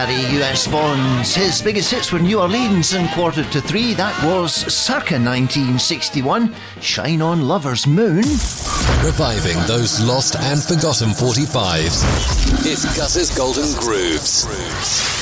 Barry US Bonds. His biggest hits were New Orleans and Quarter to Three. That was circa 1961. Shine On Lover's Moon. Reviving those lost and forgotten 45s. It's Gus's Golden Grooves.